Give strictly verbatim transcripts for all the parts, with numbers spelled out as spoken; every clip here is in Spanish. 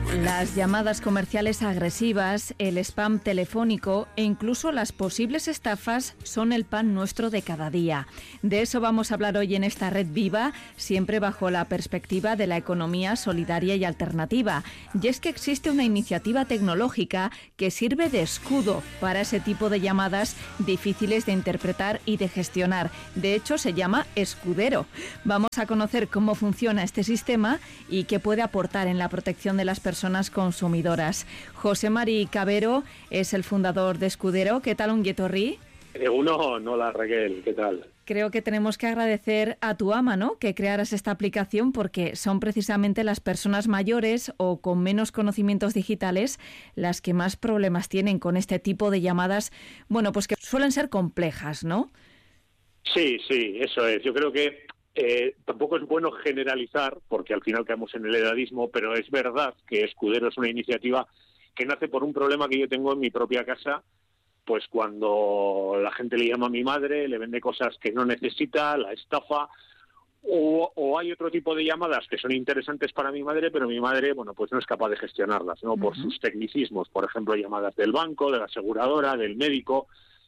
Las llamadas comerciales agresivas, el spam telefónico e incluso las posibles estafas son el pan nuestro de cada día. De eso vamos a hablar hoy en esta Red Viva, siempre bajo la perspectiva de la economía solidaria y alternativa. Y es que existe una iniciativa tecnológica que sirve de escudo para ese tipo de llamadas difíciles de interpretar y de gestionar. De hecho, se llama Escudero. Vamos a conocer cómo funciona este sistema y qué puede aportar en la protección de las personas consumidoras. José Mari Cabero es el fundador de Escudero. ¿Qué tal, ongi etorri? Uno, no la Raquel, ¿qué tal? Creo que tenemos que agradecer a tu ama, ¿no?, que crearas esta aplicación, porque son precisamente las personas mayores o con menos conocimientos digitales las que más problemas tienen con este tipo de llamadas, bueno, pues que suelen ser complejas, ¿no? Sí, sí, eso es. Yo creo que Eh, tampoco es bueno generalizar, porque al final caemos en el edadismo, pero es verdad que Escudero es una iniciativa que nace por un problema que yo tengo en mi propia casa, pues cuando la gente le llama a mi madre, le vende cosas que no necesita, la estafa, o, o hay otro tipo de llamadas que son interesantes para mi madre, pero mi madre, bueno, pues no es capaz de gestionarlas, ¿no? Uh-huh. Por sus tecnicismos, por ejemplo, llamadas del banco, de la aseguradora, del médico,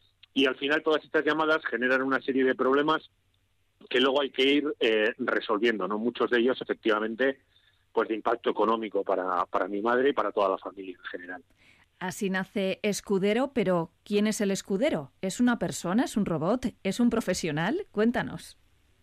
y al final todas estas llamadas generan una serie de problemas que luego hay que ir eh, resolviendo, ¿no? Muchos de ellos, efectivamente, pues de impacto económico para, para mi madre y para toda la familia en general. Así nace Escudero, pero ¿quién es el escudero? ¿Es una persona? ¿Es un robot? ¿Es un profesional? Cuéntanos.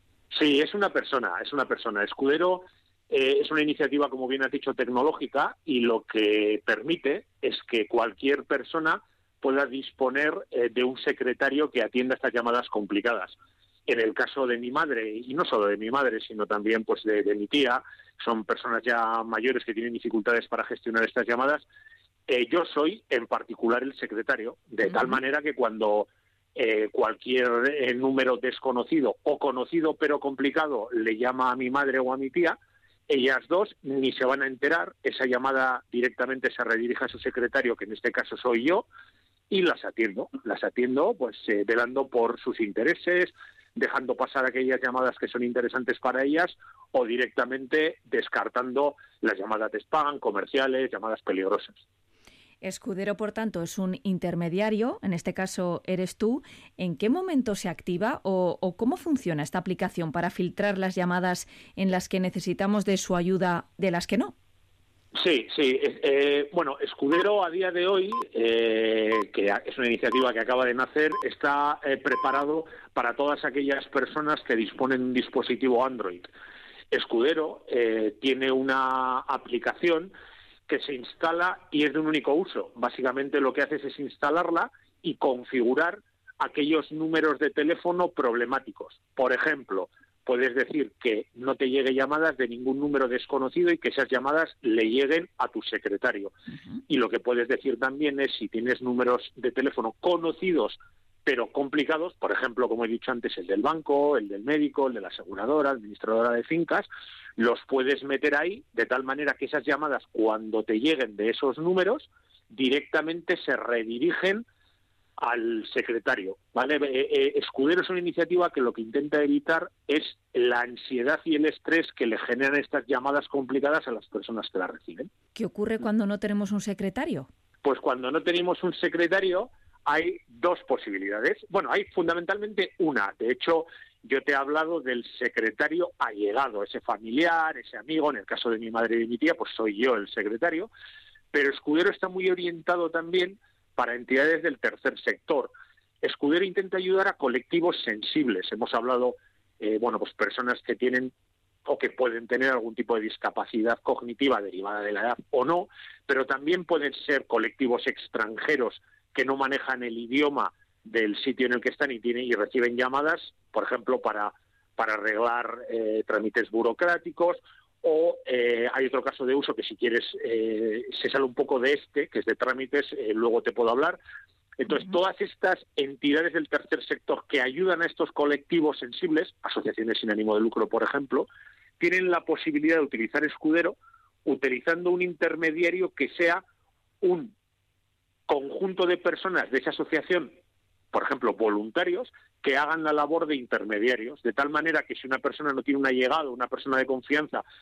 Sí, es una persona, es una persona. Escudero eh, es una iniciativa, como bien has dicho, tecnológica, y lo que permite es que cualquier persona pueda disponer eh, de un secretario que atienda estas llamadas complicadas. En el caso de mi madre, y no solo de mi madre, sino también pues de, de mi tía, son personas ya mayores que tienen dificultades para gestionar estas llamadas, eh, yo soy en particular el secretario, de uh-huh. tal manera que cuando eh, cualquier eh, número desconocido o conocido pero complicado le llama a mi madre o a mi tía, ellas dos ni se van a enterar, esa llamada directamente se redirige a su secretario, que en este caso soy yo, y las atiendo, las atiendo pues eh, velando por sus intereses, dejando pasar aquellas llamadas que son interesantes para ellas o directamente descartando las llamadas de spam, comerciales, llamadas peligrosas. Escudero, por tanto, es un intermediario, en este caso eres tú. ¿En qué momento se activa o, o cómo funciona esta aplicación para filtrar las llamadas en las que necesitamos de su ayuda de las que no? Sí, sí. Eh, bueno, Escudero a día de hoy, eh, que es una iniciativa que acaba de nacer, está eh, preparado para todas aquellas personas que disponen de un dispositivo Android. Escudero eh, tiene una aplicación que se instala y es de un único uso. Básicamente lo que haces es instalarla y configurar aquellos números de teléfono problemáticos. Por ejemplo, puedes decir que no te llegue llamadas de ningún número desconocido y que esas llamadas le lleguen a tu secretario. Uh-huh. Y lo que puedes decir también es, si tienes números de teléfono conocidos pero complicados, por ejemplo, como he dicho antes, el del banco, el del médico, el de la aseguradora, administradora de fincas, los puedes meter ahí de tal manera que esas llamadas, cuando te lleguen de esos números, directamente se redirigen al secretario, ¿vale? Eh, eh, Escudero es una iniciativa que lo que intenta evitar es la ansiedad y el estrés que le generan estas llamadas complicadas a las personas que las reciben. ¿Qué ocurre cuando no tenemos un secretario? Pues cuando no tenemos un secretario hay dos posibilidades. Bueno, hay fundamentalmente una. De hecho, yo te he hablado del secretario allegado, ese familiar, ese amigo. En el caso de mi madre y de mi tía, pues soy yo el secretario. Pero Escudero está muy orientado también para entidades del tercer sector. Escudero intenta ayudar a colectivos sensibles. Hemos hablado, eh, bueno, pues personas que tienen o que pueden tener algún tipo de discapacidad cognitiva derivada de la edad o no, pero también pueden ser colectivos extranjeros que no manejan el idioma del sitio en el que están y tienen y reciben llamadas, por ejemplo, para, para arreglar eh, trámites burocráticos. O eh, hay otro caso de uso que, si quieres, eh, se sale un poco de este, que es de trámites, eh, luego te puedo hablar. Entonces, uh-huh. todas estas entidades del tercer sector que ayudan a estos colectivos sensibles, asociaciones sin ánimo de lucro, por ejemplo, tienen la posibilidad de utilizar Escudero utilizando un intermediario que sea un conjunto de personas de esa asociación, por ejemplo, voluntarios, que hagan la labor de intermediarios, de tal manera que si una persona no tiene un allegado, una persona de confianza,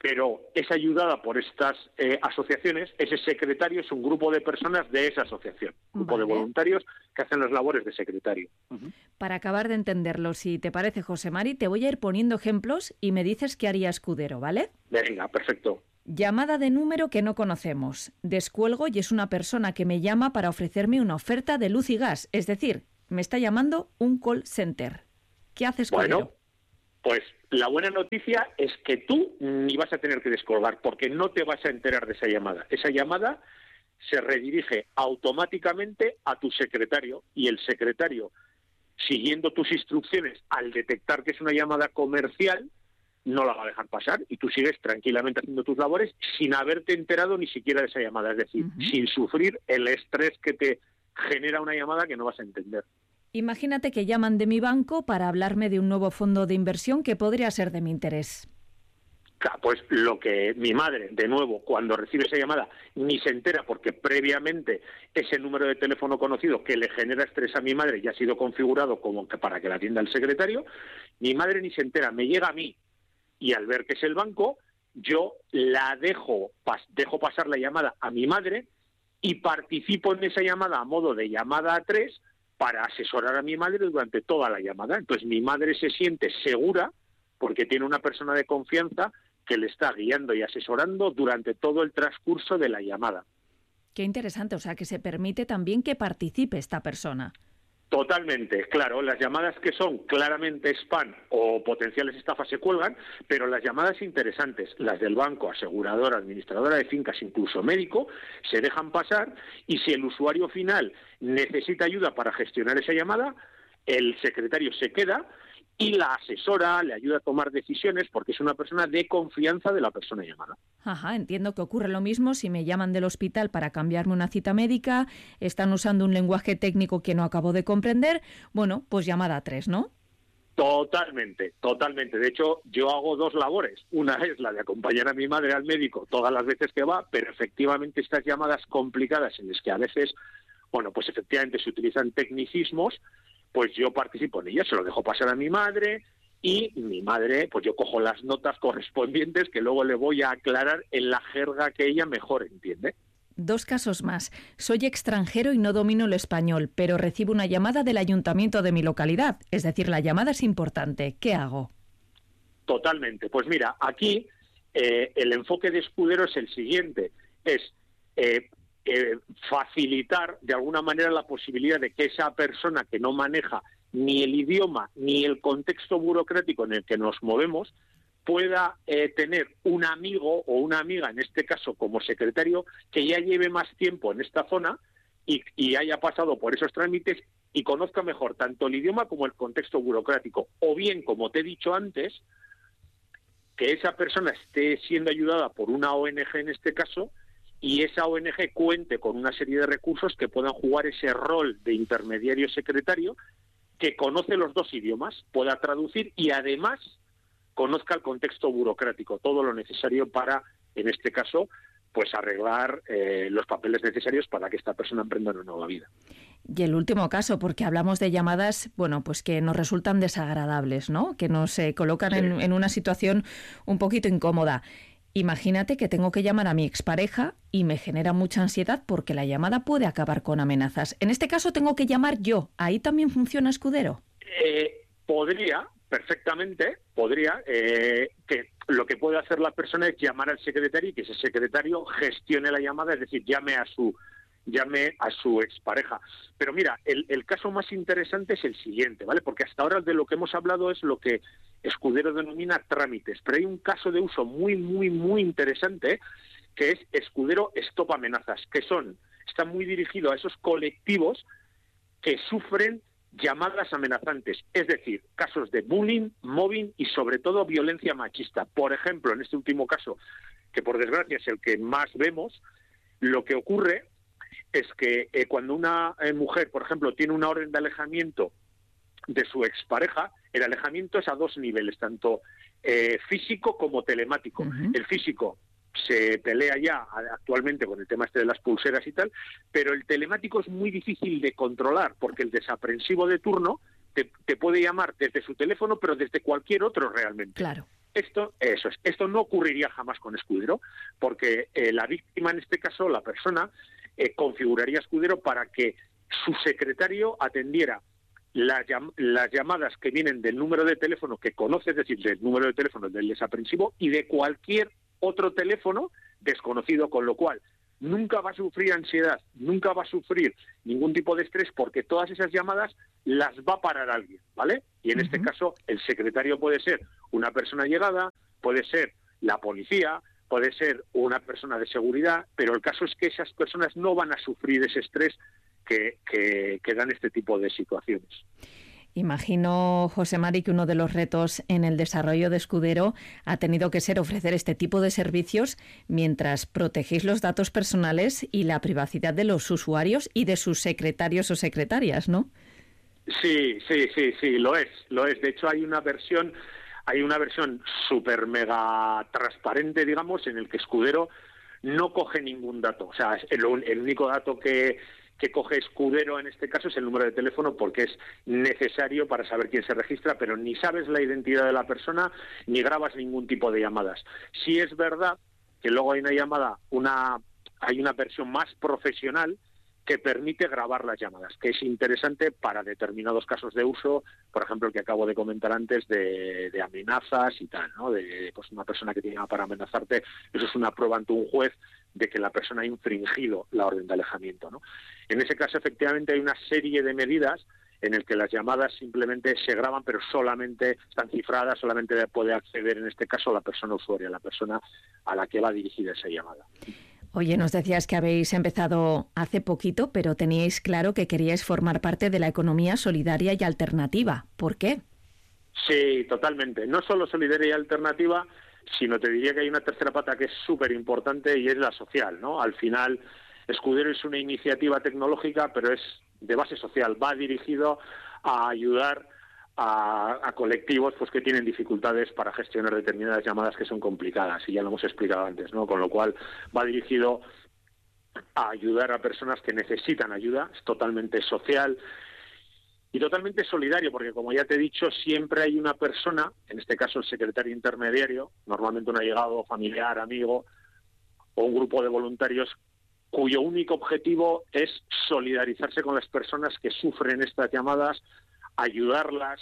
pero es ayudada por estas eh, asociaciones. Ese secretario es un grupo de personas de esa asociación, un grupo Vale. de voluntarios que hacen las labores de secretario. Uh-huh. Para acabar de entenderlo, si te parece, José Mari, te voy a ir poniendo ejemplos y me dices qué haría Escudero, ¿vale? Venga, perfecto. Llamada de número que no conocemos. Descuelgo y es una persona que me llama para ofrecerme una oferta de luz y gas. Es decir, me está llamando un call center. ¿Qué hace Escudero? Bueno, pues la buena noticia es que tú ni vas a tener que descolgar porque no te vas a enterar de esa llamada. Esa llamada se redirige automáticamente a tu secretario y el secretario, siguiendo tus instrucciones, al detectar que es una llamada comercial, no la va a dejar pasar y tú sigues tranquilamente haciendo tus labores sin haberte enterado ni siquiera de esa llamada. Es decir, uh-huh. sin sufrir el estrés que te genera una llamada que no vas a entender. Imagínate que llaman de mi banco para hablarme de un nuevo fondo de inversión que podría ser de mi interés. Claro, pues lo que mi madre, de nuevo, cuando recibe esa llamada, ni se entera porque previamente ese número de teléfono conocido que le genera estrés a mi madre ya ha sido configurado como que para que la atienda el secretario, mi madre ni se entera, me llega a mí y al ver que es el banco, yo la dejo, pas, dejo pasar la llamada a mi madre y participo en esa llamada a modo de llamada a tres para asesorar a mi madre durante toda la llamada. Entonces mi madre se siente segura porque tiene una persona de confianza que le está guiando y asesorando durante todo el transcurso de la llamada. Qué interesante, o sea, que se permite también que participe esta persona. Totalmente, claro, las llamadas que son claramente spam o potenciales estafas se cuelgan, pero las llamadas interesantes, las del banco, aseguradora, administradora de fincas, incluso médico, se dejan pasar y si el usuario final necesita ayuda para gestionar esa llamada, el secretario se queda y la asesora, le ayuda a tomar decisiones porque es una persona de confianza de la persona llamada. Ajá, entiendo que ocurre lo mismo si me llaman del hospital para cambiarme una cita médica, están usando un lenguaje técnico que no acabo de comprender, bueno, pues llamada a tres, ¿no? Totalmente, totalmente. De hecho, yo hago dos labores. Una es la de acompañar a mi madre al médico todas las veces que va, pero efectivamente estas llamadas complicadas en las que a veces, bueno, pues efectivamente se utilizan tecnicismos, pues yo participo en ellas, se lo dejo pasar a mi madre y mi madre, pues yo cojo las notas correspondientes que luego le voy a aclarar en la jerga que ella mejor entiende. Dos casos más. Soy extranjero y no domino el español, pero recibo una llamada del ayuntamiento de mi localidad. Es decir, la llamada es importante. ¿Qué hago? Totalmente. Pues mira, aquí eh, el enfoque de Escudero es el siguiente. Es eh, eh, facilitar de alguna manera la posibilidad de que esa persona que no maneja ni el idioma ni el contexto burocrático en el que nos movemos pueda eh, tener un amigo o una amiga, en este caso como secretario, que ya lleve más tiempo en esta zona y, y haya pasado por esos trámites y conozca mejor tanto el idioma como el contexto burocrático. O bien, como te he dicho antes, que esa persona esté siendo ayudada por una O N Ge en este caso y esa O N Ge cuente con una serie de recursos que puedan jugar ese rol de intermediario secretario, que conoce los dos idiomas, pueda traducir y además conozca el contexto burocrático, todo lo necesario para, en este caso, pues arreglar eh, los papeles necesarios para que esta persona emprenda una nueva vida. Y el último caso, porque hablamos de llamadas, bueno, pues que nos resultan desagradables, ¿no? Que nos eh, colocan sí. en, en una situación un poquito incómoda. Imagínate que tengo que llamar a mi expareja y me genera mucha ansiedad porque la llamada puede acabar con amenazas. En este caso tengo que llamar yo. ¿Ahí también funciona Escudero? Eh, podría, perfectamente, podría. Eh, que lo que puede hacer la persona es llamar al secretario y que ese secretario gestione la llamada, es decir, llame a su llame a su expareja. Pero mira, el, el caso más interesante es el siguiente, ¿vale? Porque hasta ahora de lo que hemos hablado es lo que Escudero denomina trámites, pero hay un caso de uso muy, muy, muy interesante que es Escudero Stop Amenazas, que son, está muy dirigido a esos colectivos que sufren llamadas amenazantes, es decir, casos de bullying, mobbing y sobre todo violencia machista. Por ejemplo, en este último caso, que por desgracia es el que más vemos, lo que ocurre es que eh, cuando una eh, mujer, por ejemplo, tiene una orden de alejamiento de su expareja, el alejamiento es a dos niveles, tanto eh, físico como telemático. Uh-huh. El físico se pelea ya actualmente con el tema este de las pulseras y tal, pero el telemático es muy difícil de controlar porque el desaprensivo de turno te, te puede llamar desde su teléfono, pero desde cualquier otro realmente. Claro. Esto, eso es, esto no ocurriría jamás con Escudero, porque eh, la víctima, en este caso, la persona, eh, configuraría Escudero para que su secretario atendiera las, llam- las llamadas que vienen del número de teléfono que conoce, es decir, del número de teléfono del desaprensivo y de cualquier otro teléfono desconocido, con lo cual nunca va a sufrir ansiedad, nunca va a sufrir ningún tipo de estrés, porque todas esas llamadas las va a parar alguien, ¿vale? Y en uh-huh. este caso, el secretario puede ser una persona llegada, puede ser la policía, puede ser una persona de seguridad, pero el caso es que esas personas no van a sufrir ese estrés que, que, que dan este tipo de situaciones. Imagino, José Mari, que uno de los retos en el desarrollo de Escudero ha tenido que ser ofrecer este tipo de servicios mientras protegéis los datos personales y la privacidad de los usuarios y de sus secretarios o secretarias, ¿no? Sí, sí, sí, sí, lo es, lo es. De hecho, hay una versión, hay una versión súper mega transparente, digamos, en el que Escudero no coge ningún dato. O sea, el, el único dato que que coge Escudero en este caso es el número de teléfono, porque es necesario para saber quién se registra, pero ni sabes la identidad de la persona ni grabas ningún tipo de llamadas. Sí es verdad que luego hay una llamada, una hay una versión más profesional que permite grabar las llamadas, que es interesante para determinados casos de uso, por ejemplo, el que acabo de comentar antes de, de amenazas y tal, ¿no? De pues una persona que te llama para amenazarte, eso es una prueba ante un juez de que la persona ha infringido la orden de alejamiento, ¿no? En ese caso, efectivamente, hay una serie de medidas en el que las llamadas simplemente se graban, pero solamente están cifradas, solamente puede acceder, en este caso, la persona usuaria, la persona a la que va dirigida esa llamada. Oye, nos decías que habéis empezado hace poquito, pero teníais claro que queríais formar parte de la economía solidaria y alternativa. ¿Por qué? Sí, totalmente. No solo solidaria y alternativa, sino te diría que hay una tercera pata que es súper importante y es la social, ¿no? Al final, Escudero es una iniciativa tecnológica, pero es de base social. Va dirigido a ayudar a, a colectivos pues que tienen dificultades para gestionar determinadas llamadas que son complicadas, y ya lo hemos explicado antes, ¿no? Con lo cual va dirigido a ayudar a personas que necesitan ayuda. Es totalmente social y totalmente solidario, porque como ya te he dicho, siempre hay una persona, en este caso el secretario intermediario, normalmente un allegado, familiar, amigo o un grupo de voluntarios, cuyo único objetivo es solidarizarse con las personas que sufren estas llamadas, ayudarlas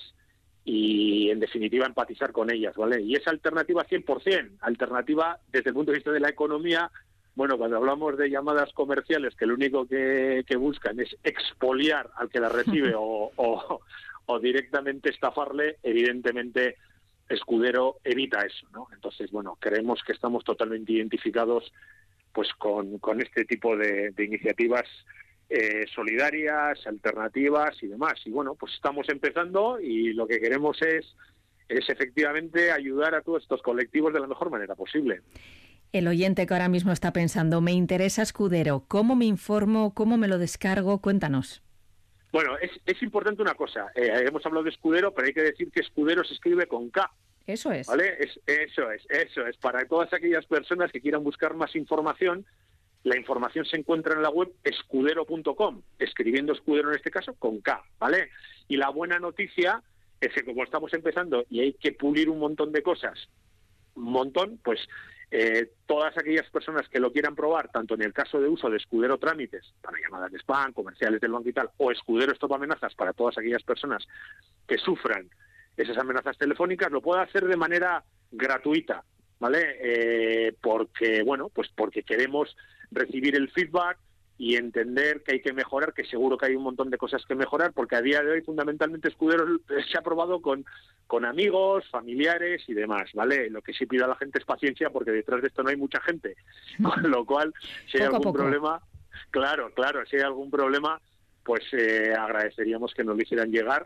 y, en definitiva, empatizar con ellas, ¿vale? Y esa alternativa cien por ciento, alternativa desde el punto de vista de la economía. Bueno, cuando hablamos de llamadas comerciales que lo único que, que buscan es expoliar al que la recibe o, o, o directamente estafarle, evidentemente Escudero evita eso, ¿no? Entonces, bueno, creemos que estamos totalmente identificados pues con, con este tipo de, de iniciativas eh, solidarias, alternativas y demás. Y bueno, pues estamos empezando y lo que queremos es, es efectivamente ayudar a todos estos colectivos de la mejor manera posible. El oyente que ahora mismo está pensando, me interesa Escudero, ¿cómo me informo? ¿Cómo me lo descargo? Cuéntanos. Bueno, es, es importante una cosa. Eh, hemos hablado de Escudero, pero hay que decir que Escudero se escribe con K. Eso es. ¿Vale? Es, eso es, eso es. Para todas aquellas personas que quieran buscar más información, la información se encuentra en la web escudero punto com, escribiendo Escudero en este caso con K, ¿vale? Y la buena noticia es que como estamos empezando y hay que pulir un montón de cosas, un montón, pues eh, todas aquellas personas que lo quieran probar, tanto en el caso de uso de Escudero Trámites, para llamadas de spam, comerciales del banco y tal, o Escudero Stop Amenazas para todas aquellas personas que sufran esas amenazas telefónicas, lo puede hacer de manera gratuita, ¿vale? Eh, porque, bueno, pues porque queremos recibir el feedback y entender que hay que mejorar, que seguro que hay un montón de cosas que mejorar, porque a día de hoy fundamentalmente Escudero se ha probado con, con amigos, familiares y demás, ¿vale? Lo que sí pido a la gente es paciencia, porque detrás de esto no hay mucha gente, con lo cual, si hay poco algún poco. problema, claro, claro, si hay algún problema, pues eh, agradeceríamos que nos lo hicieran llegar.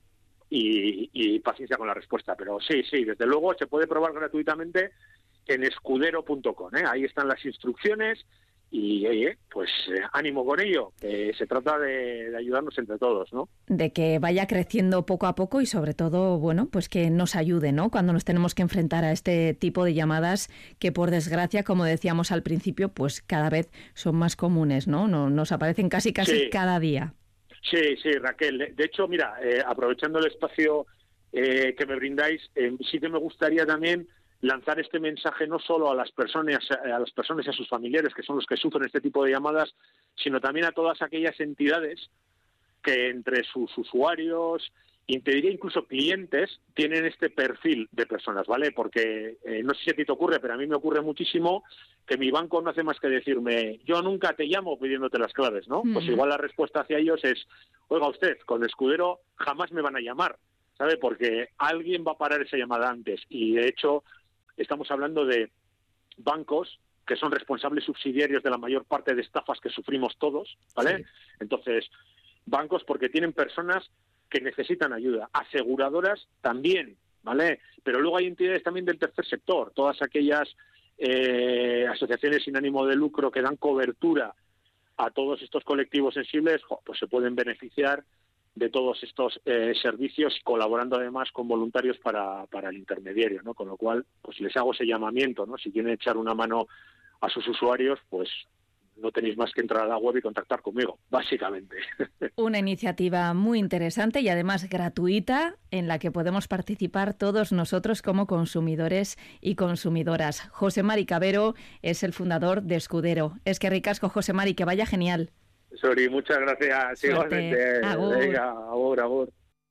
Y, y paciencia con la respuesta, pero sí, sí, desde luego se puede probar gratuitamente en escudero punto com, ¿eh? Ahí están las instrucciones y, oye, pues eh, ánimo con ello, que se trata de, de ayudarnos entre todos, ¿no? De que vaya creciendo poco a poco y sobre todo, bueno, pues que nos ayude, ¿no? Cuando nos tenemos que enfrentar a este tipo de llamadas que, por desgracia, como decíamos al principio, pues cada vez son más comunes, ¿no? No nos aparecen casi casi Sí. cada día. Sí, sí, Raquel. De hecho, mira, eh, aprovechando el espacio eh, que me brindáis, eh, sí que me gustaría también lanzar este mensaje no solo a las personas, a las personas y a sus familiares, que son los que sufren este tipo de llamadas, sino también a todas aquellas entidades que entre sus usuarios, y te diría incluso clientes, tienen este perfil de personas, ¿vale? Porque eh, no sé si a ti te ocurre, pero a mí me ocurre muchísimo que mi banco no hace más que decirme, yo nunca te llamo pidiéndote las claves, ¿no? Mm. Pues igual la respuesta hacia ellos es, oiga usted, con Escudero jamás me van a llamar, ¿sabe? Porque alguien va a parar esa llamada antes. Y de hecho, estamos hablando de bancos que son responsables subsidiarios de la mayor parte de estafas que sufrimos todos, ¿vale? Sí. Entonces, bancos porque tienen personas que necesitan ayuda, aseguradoras también, ¿vale? Pero luego hay entidades también del tercer sector, todas aquellas eh, asociaciones sin ánimo de lucro que dan cobertura a todos estos colectivos sensibles, jo, pues se pueden beneficiar de todos estos eh, servicios, colaborando además con voluntarios para, para el intermediario, ¿no? Con lo cual, pues les hago ese llamamiento, ¿no? Si quieren echar una mano a sus usuarios, pues no tenéis más que entrar a la web y contactar conmigo, básicamente. Una iniciativa muy interesante y además gratuita en la que podemos participar todos nosotros como consumidores y consumidoras. José Mari Cabero es el fundador de Escudero. Es que ricasco, José Mari, que vaya genial. Sori, muchas gracias. Igualmente. Agur. Venga, agur, agur.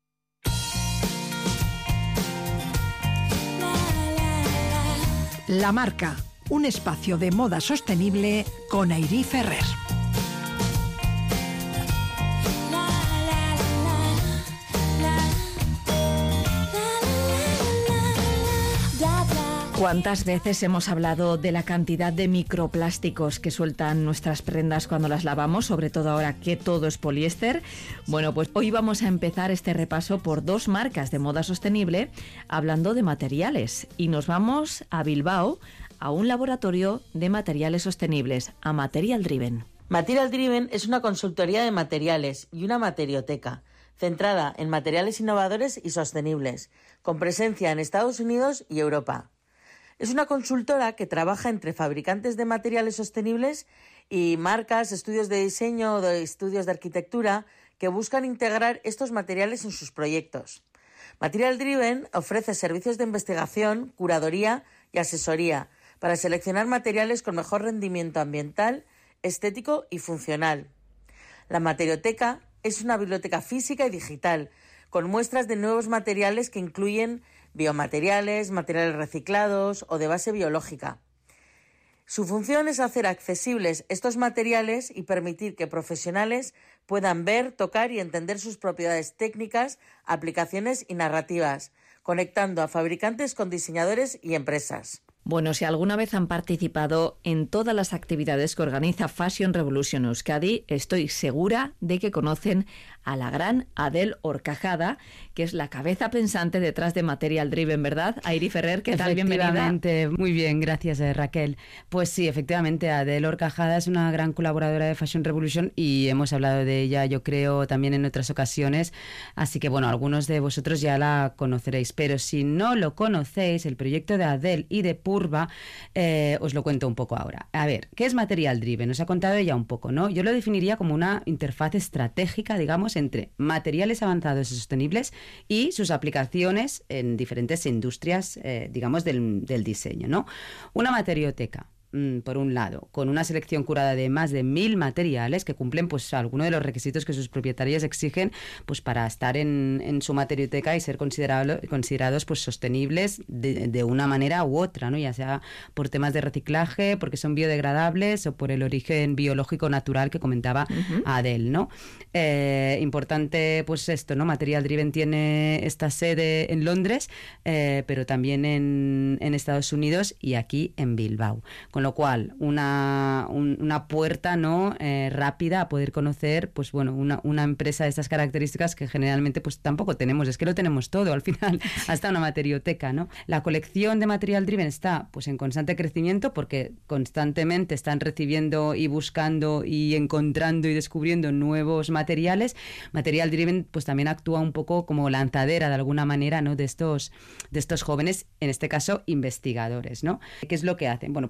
La Marca, un espacio de moda sostenible con Airí Ferrer. ¿Cuántas veces hemos hablado de la cantidad de microplásticos que sueltan nuestras prendas cuando las lavamos, sobre todo ahora que todo es poliéster? Bueno, pues hoy vamos a empezar este repaso por dos marcas de moda sostenible hablando de materiales y nos vamos a Bilbao, a un laboratorio de materiales sostenibles, a Material Driven. Material Driven es una consultoría de materiales y una materioteca centrada en materiales innovadores y sostenibles, con presencia en Estados Unidos y Europa. Es una consultora que trabaja entre fabricantes de materiales sostenibles y marcas, estudios de diseño o de estudios de arquitectura que buscan integrar estos materiales en sus proyectos. Material Driven ofrece servicios de investigación, curaduría y asesoría para seleccionar materiales con mejor rendimiento ambiental, estético y funcional. La Materioteca es una biblioteca física y digital con muestras de nuevos materiales que incluyen biomateriales, materiales reciclados o de base biológica. Su función es hacer accesibles estos materiales y permitir que profesionales puedan ver, tocar y entender sus propiedades técnicas, aplicaciones y narrativas, conectando a fabricantes con diseñadores y empresas. Bueno, si alguna vez han participado en todas las actividades que organiza Fashion Revolution Euskadi, estoy segura de que conocen a la gran Adel Horcajada, que es la cabeza pensante detrás de Material Driven, ¿verdad? Airí Ferrer, ¿qué tal? Bienvenida. Efectivamente, muy bien, gracias eh, Raquel. Pues sí, efectivamente, Adel Horcajada es una gran colaboradora de Fashion Revolution y hemos hablado de ella, yo creo, también en otras ocasiones, así que bueno, algunos de vosotros ya la conoceréis, pero si no lo conocéis, el proyecto de Adel y de Purva, eh, os lo cuento un poco ahora. A ver, ¿qué es Material Driven? Os ha contado ella un poco, ¿no? Yo lo definiría como una interfaz estratégica, digamos, entre materiales avanzados y sostenibles y sus aplicaciones en diferentes industrias, eh, digamos, del, del diseño, ¿no? Una materioteca, por un lado, con una selección curada de más de mil materiales que cumplen pues algunos de los requisitos que sus propietarios exigen pues para estar en, en su materioteca y ser considerado, considerados pues sostenibles de, de una manera u otra, ¿no? Ya sea por temas de reciclaje, porque son biodegradables o por el origen biológico natural que comentaba uh-huh. Adel, ¿no? Eh, importante pues esto, ¿no? Material Driven tiene esta sede en Londres, eh, pero también en, en Estados Unidos y aquí en Bilbao. Con lo cual, una, un, una puerta no eh, rápida a poder conocer pues bueno una, una empresa de estas características que generalmente pues tampoco tenemos, es que lo tenemos todo al final, hasta una materioteca, ¿no? La colección de Material Driven está pues en constante crecimiento porque constantemente están recibiendo y buscando y encontrando y descubriendo nuevos materiales. Material Driven pues también actúa un poco como lanzadera de alguna manera, ¿no? de estos, de estos jóvenes, en este caso investigadores, ¿no? ¿Qué es lo que hacen? Bueno, pues trabajan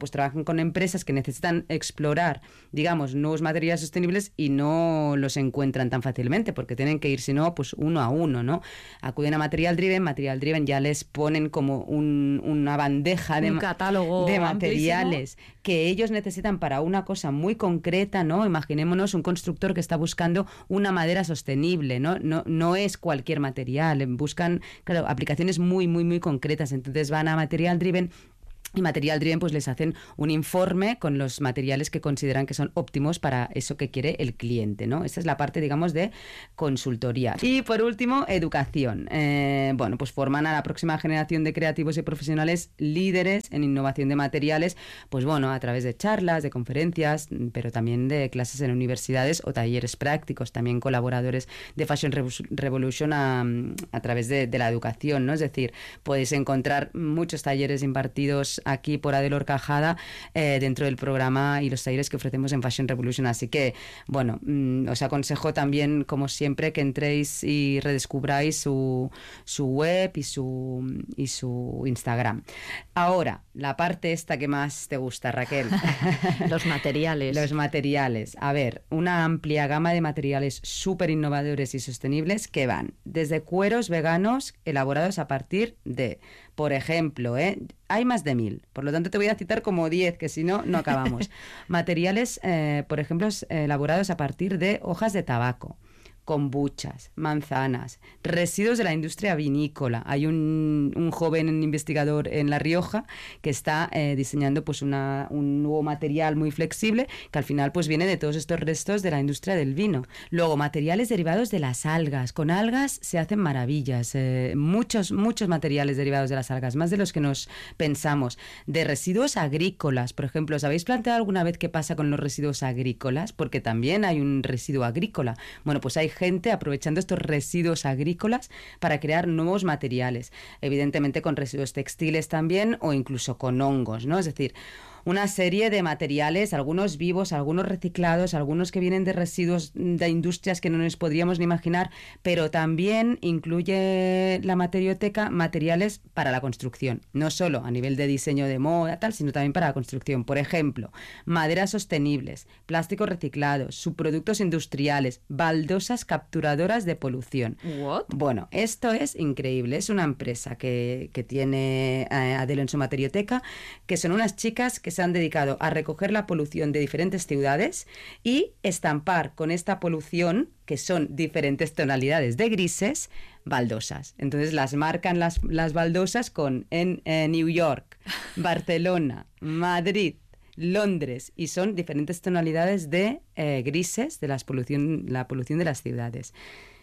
con, con empresas que necesitan explorar, digamos, nuevos materiales sostenibles y no los encuentran tan fácilmente porque tienen que ir, si no, pues uno a uno, ¿no? Acuden a Material Driven, Material Driven ya les ponen como un, una bandeja de, un catálogo de materiales amplísimo que ellos necesitan para una cosa muy concreta, ¿no? Imaginémonos un constructor que está buscando una madera sostenible, ¿no? No, no es cualquier material, buscan, claro, aplicaciones muy, muy, muy concretas, entonces van a Material Driven. Y Material Driven pues les hacen un informe con los materiales que consideran que son óptimos para eso que quiere el cliente, ¿no? Esa es la parte, digamos, de consultoría. Y por último, educación. Eh, bueno, pues forman a la próxima generación de creativos y profesionales líderes en innovación de materiales, pues bueno, a través de charlas, de conferencias, pero también de clases en universidades o talleres prácticos, también colaboradores de Fashion Revolution a, a través de, de la educación, ¿no? Es decir, podéis encontrar muchos talleres impartidos aquí por Adela Horcajada eh, dentro del programa y los talleres que ofrecemos en Fashion Revolution. Así que, bueno, mmm, os aconsejo también, como siempre, que entréis y redescubráis su, su web y su, y su Instagram. Ahora, la parte esta que más te gusta, Raquel. Los materiales. Los materiales. A ver, una amplia gama de materiales súper innovadores y sostenibles que van desde cueros veganos elaborados a partir de, por ejemplo, ¿eh? hay más de mil, por lo tanto te voy a citar como diez, que si no, no acabamos. Materiales, eh, por ejemplo, elaborados a partir de hojas de tabaco, kombuchas, manzanas, residuos de la industria vinícola. Hay un, un joven investigador en La Rioja que está eh, diseñando pues una, un nuevo material muy flexible que al final pues viene de todos estos restos de la industria del vino. Luego, materiales derivados de las algas. Con algas se hacen maravillas. Eh, muchos, muchos materiales derivados de las algas, más de los que nos pensamos. De residuos agrícolas, por ejemplo, ¿os habéis planteado alguna vez qué pasa con los residuos agrícolas? Porque también hay un residuo agrícola. Bueno, pues hay gente aprovechando estos residuos agrícolas para crear nuevos materiales, evidentemente con residuos textiles también o incluso con hongos, ¿no? Es decir, una serie de materiales, algunos vivos, algunos reciclados, algunos que vienen de residuos de industrias que no nos podríamos ni imaginar, pero también incluye la materioteca materiales para la construcción, no solo a nivel de diseño de moda, tal, sino también para la construcción. Por ejemplo, maderas sostenibles, plásticos reciclados, subproductos industriales, baldosas capturadoras de polución. ¿What? Bueno, esto es increíble. Es una empresa que, que tiene eh, Adela en su materioteca, que son unas chicas que se han dedicado a recoger la polución de diferentes ciudades y estampar con esta polución, que son diferentes tonalidades de grises, baldosas. Entonces las marcan las, las baldosas con en eh, New York, Barcelona, Madrid, Londres, y son diferentes tonalidades de eh, grises de las polución, la polución de las ciudades.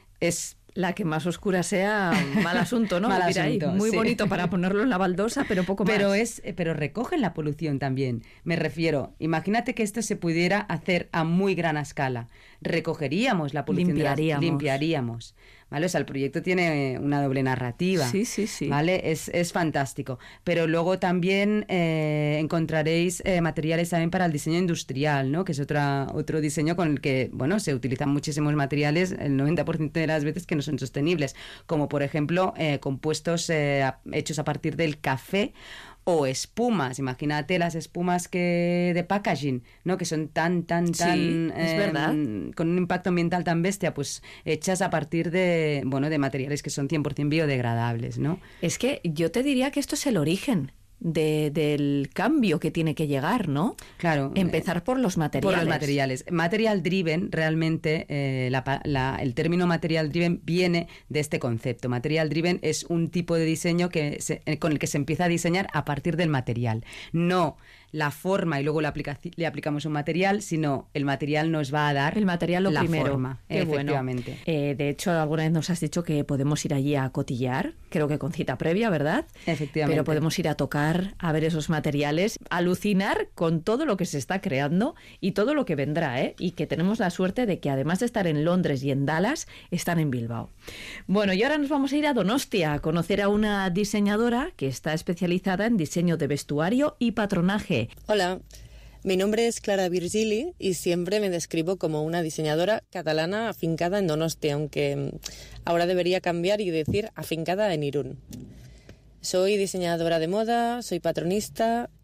Es la que más oscura sea, mal asunto, ¿no? Mal Mira, asunto, ahí, muy sí. bonito para ponerlo en la baldosa, pero poco pero más. Es, pero recogen la polución también. Me refiero, imagínate que esto se pudiera hacer a muy gran escala. Recogeríamos la polución. Limpiaríamos. De las, limpiaríamos. ¿Vale? O sea, el proyecto tiene una doble narrativa. Sí, sí, sí. ¿Vale? Es, es fantástico. Pero luego también eh, encontraréis eh, materiales también para el diseño industrial, ¿no? Que es otra, otro diseño con el que, bueno, se utilizan muchísimos materiales, el noventa por ciento de las veces que no son sostenibles, como por ejemplo eh, compuestos eh, hechos a partir del café o espumas. Imagínate las espumas que de packaging, ¿no? Que son tan, tan, tan... Sí, es eh, verdad. con un impacto ambiental tan bestia, pues hechas a partir de, bueno, de materiales que son cien por ciento biodegradables, ¿no? Es que yo te diría que esto es el origen de, del cambio que tiene que llegar, ¿no? Claro. Empezar por los materiales. Por los materiales. Material driven, realmente, eh, la, la, el término material driven viene de este concepto. Material driven es un tipo de diseño que se, con el que se empieza a diseñar a partir del material. No la forma y luego le, aplica, le aplicamos un material, sino el material nos va a dar el material lo la primero. forma. Qué efectivamente. Bueno. Eh, de hecho, alguna vez nos has dicho que podemos ir allí a cotillar, creo que con cita previa, ¿verdad? Efectivamente. Pero podemos ir a tocar, a ver esos materiales, alucinar con todo lo que se está creando y todo lo que vendrá, ¿eh? Y que tenemos la suerte de que además de estar en Londres y en Dallas, están en Bilbao. Bueno, y ahora nos vamos a ir a Donostia a conocer a una diseñadora que está especializada en diseño de vestuario y patronaje. Hola, mi nombre es Clara Virgili y siempre me describo como una diseñadora catalana afincada en Donostia, aunque ahora debería cambiar y decir afincada en Irún. Soy diseñadora de moda, soy patronista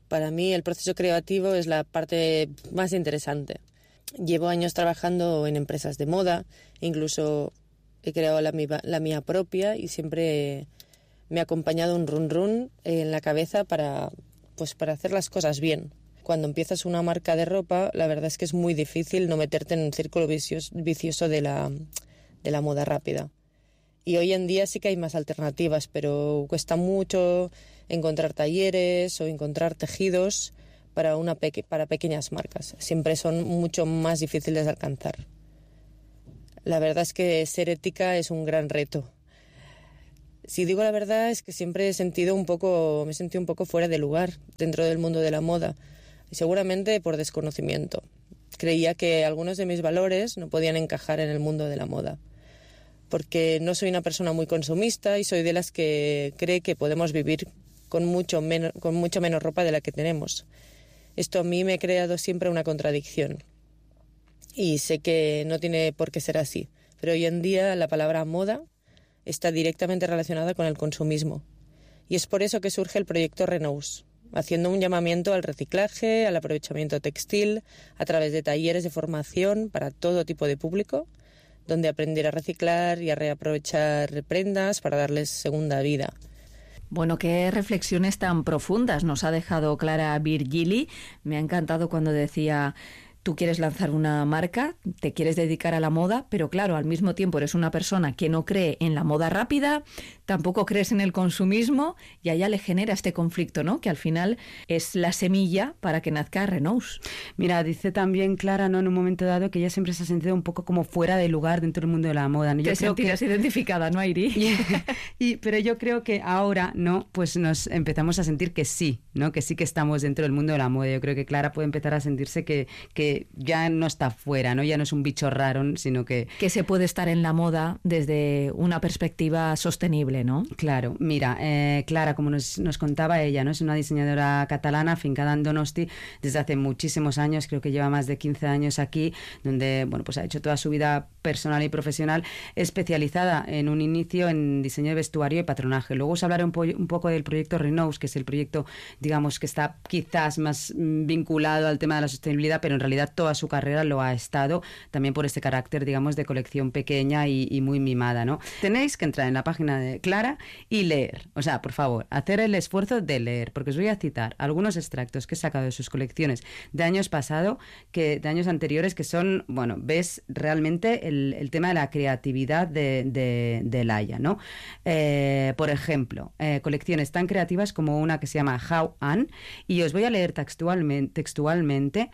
Para mí el proceso creativo es la parte más interesante. Llevo años trabajando en empresas de moda, incluso he creado la mía, la mía propia y siempre me ha acompañado un run run en la cabeza para, pues para hacer las cosas bien. Cuando empiezas una marca de ropa, la verdad es que es muy difícil no meterte en un círculo vicioso, vicioso de la, de la moda rápida. Y hoy en día sí que hay más alternativas, pero cuesta mucho encontrar talleres o encontrar tejidos para, una peque- para pequeñas marcas. Siempre son mucho más difíciles de alcanzar. La verdad es que ser ética es un gran reto. Si digo la verdad es que siempre he sentido un poco, me he sentido un poco fuera de lugar dentro del mundo de la moda, seguramente por desconocimiento. Creía que algunos de mis valores no podían encajar en el mundo de la moda, porque no soy una persona muy consumista y soy de las que cree que podemos vivir con mucho menos, con mucho menos ropa de la que tenemos. Esto a mí me ha creado siempre una contradicción y sé que no tiene por qué ser así, pero hoy en día la palabra moda está directamente relacionada con el consumismo. Y es por eso que surge el proyecto Renous, haciendo un llamamiento al reciclaje, al aprovechamiento textil, a través de talleres de formación para todo tipo de público, donde aprender a reciclar y a reaprovechar prendas para darles segunda vida. Bueno, qué reflexiones tan profundas nos ha dejado Clara Virgili. Me ha encantado cuando decía: tú quieres lanzar una marca, te quieres dedicar a la moda, pero claro, al mismo tiempo eres una persona que no cree en la moda rápida, tampoco crees en el consumismo, y a ella le genera este conflicto, ¿no? Que al final es la semilla para que nazca Renous. Mira, dice también Clara, ¿no?, en un momento dado, que ella siempre se ha sentido un poco como fuera de lugar dentro del mundo de la moda, ¿no? Yo Te creo sentirás que... identificada, ¿no, Airi? Y, y, pero yo creo que ahora, ¿no?, pues nos empezamos a sentir que sí, ¿no?, que sí que estamos dentro del mundo de la moda. Yo creo que Clara puede empezar a sentirse que, que ya no está fuera, ¿no? Ya no es un bicho raro, sino que... Que se puede estar en la moda desde una perspectiva sostenible, ¿no? Claro, mira, eh, Clara, como nos, nos contaba ella, ¿no?, es una diseñadora catalana afincada en Donosti desde hace muchísimos años, creo que lleva más de quince años aquí, donde, bueno, pues ha hecho toda su vida personal y profesional, especializada en un inicio en diseño de vestuario y patronaje. Luego os hablaré un, po- un poco del proyecto Renous, que es el proyecto, digamos, que está quizás más mm, vinculado al tema de la sostenibilidad, pero en realidad toda su carrera lo ha estado, también por este carácter, digamos, de colección pequeña y, y muy mimada, ¿no? Tenéis que entrar en la página de Clara y leer, o sea, por favor, hacer el esfuerzo de leer, porque os voy a citar algunos extractos que he sacado de sus colecciones de años pasado, que de años anteriores, que son, bueno, ves realmente el, el tema de la creatividad de, de, de Laia, ¿no? Eh, por ejemplo, eh, colecciones tan creativas como una que se llama How An, y os voy a leer textualmente, textualmente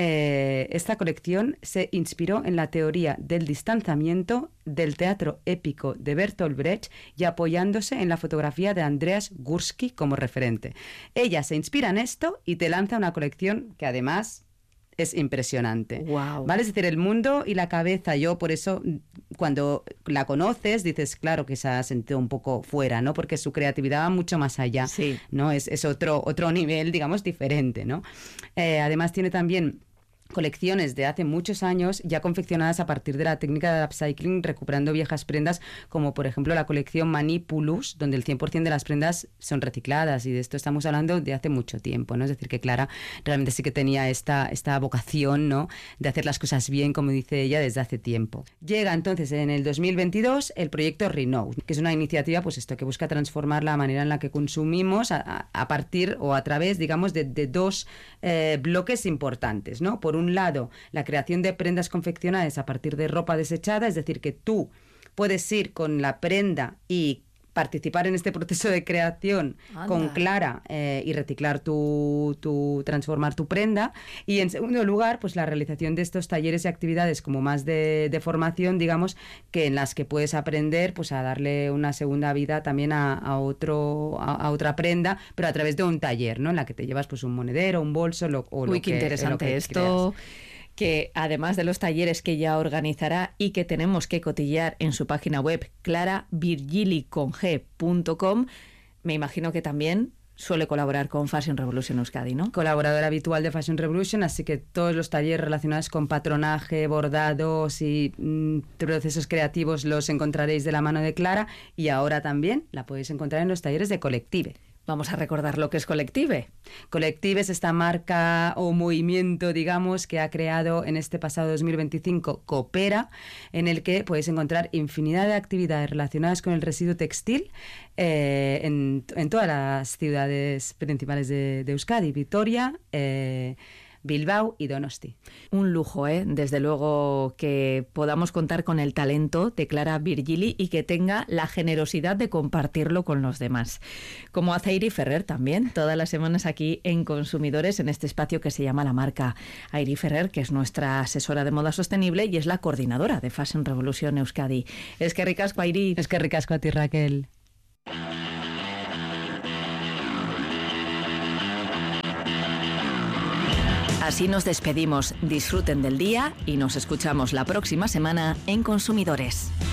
Eh, esta colección se inspiró en la teoría del distanciamiento del teatro épico de Bertolt Brecht y apoyándose en la fotografía de Andreas Gursky como referente. Ella se inspira en esto y te lanza una colección que además es impresionante. Wow. ¿Vale? Es decir, el mundo y la cabeza, yo por eso cuando la conoces dices, claro que se ha sentido un poco fuera, ¿no? Porque su creatividad va mucho más allá, sí. ¿no? Es, es otro, otro nivel, digamos, diferente, ¿no? Eh, además tiene también colecciones de hace muchos años ya confeccionadas a partir de la técnica de upcycling, recuperando viejas prendas, como por ejemplo la colección Manipulus, donde el cien por ciento de las prendas son recicladas, y de esto estamos hablando de hace mucho tiempo, ¿no? Es decir, que Clara realmente sí que tenía esta, esta vocación, ¿no?, de hacer las cosas bien, como dice ella, desde hace tiempo. Llega entonces en el dos mil veintidós el proyecto Renous, que es una iniciativa, pues esto, que busca transformar la manera en la que consumimos a, a partir o a través, digamos, de, de dos eh, bloques importantes, ¿no? Por un lado, la creación de prendas confeccionadas a partir de ropa desechada, es decir, que tú puedes ir con la prenda y participar en este proceso de creación Anda. con Clara eh, y reciclar tu, tu, transformar tu prenda. Y en segundo lugar, pues la realización de estos talleres y actividades como más de, de formación, digamos, que en las que puedes aprender pues a darle una segunda vida también a, a otro a, a otra prenda, pero a través de un taller, ¿no?, en la que te llevas pues un monedero, un bolso, lo, o Uy, lo qué que, interesante lo que esto. creas. Que además de los talleres que ella organizará y que tenemos que cotillear en su página web clara virgili con ge punto com, me imagino que también suele colaborar con Fashion Revolution Euskadi, ¿no? Colaboradora habitual de Fashion Revolution, así que todos los talleres relacionados con patronaje, bordados y mmm, procesos creativos los encontraréis de la mano de Clara, y ahora también la podéis encontrar en los talleres de Collective. Vamos a recordar lo que es Collective. Collective es esta marca o movimiento, digamos, que ha creado en este pasado dos mil veinticinco Coopera, en el que podéis encontrar infinidad de actividades relacionadas con el residuo textil eh, en, en todas las ciudades principales de, de Euskadi, Vitoria, eh, Bilbao y Donosti. Un lujo, ¿eh? Desde luego que podamos contar con el talento de Clara Virgili y que tenga la generosidad de compartirlo con los demás. Como hace Airi Ferrer también, todas las semanas aquí en Consumidores, en este espacio que se llama La Marca. Airi Ferrer, que es nuestra asesora de moda sostenible y es la coordinadora de Fashion Revolution Euskadi. Es que ricasco, Airi. Es que ricasco a ti, Raquel. Así nos despedimos. Disfruten del día y nos escuchamos la próxima semana en Consumidores.